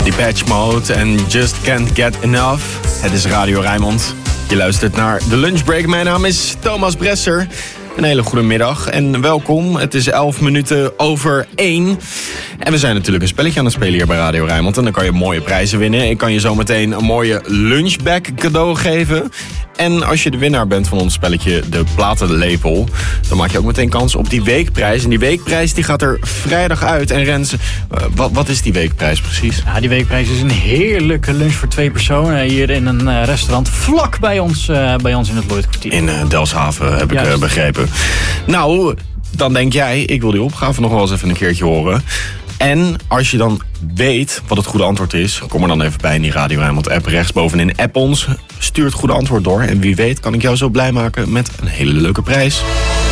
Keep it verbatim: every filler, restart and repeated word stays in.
Depeche Mode en Just Can't Get Enough. Het is Radio Rijnmond. Je luistert naar de lunchbreak. Mijn naam is Thomas Bresser. Een hele goede middag en welkom. Het is elf minuten over één. En we zijn natuurlijk een spelletje aan het spelen hier bij Radio Rijnmond. En dan kan je mooie prijzen winnen. Ik kan je zo meteen een mooie lunchbag cadeau geven. En als je de winnaar bent van ons spelletje, de platenlepel, dan maak je ook meteen kans op die weekprijs. En die weekprijs die gaat er vrijdag uit. En Rens, uh, wat, wat is die weekprijs precies? Ja, die weekprijs is een heerlijke lunch voor twee personen hier in een uh, restaurant vlak bij ons, uh, bij ons in het Lloydkwartier. In uh, Delfshaven, heb Juist. ik uh, begrepen. Nou, dan denk jij, ik wil die opgave nog wel eens even een keertje horen. En als je dan weet wat het goede antwoord is, kom er dan even bij in die Radio Rijnmond app. Rechtsbovenin app ons, stuur het goede antwoord door. En wie weet kan ik jou zo blij maken met een hele leuke prijs.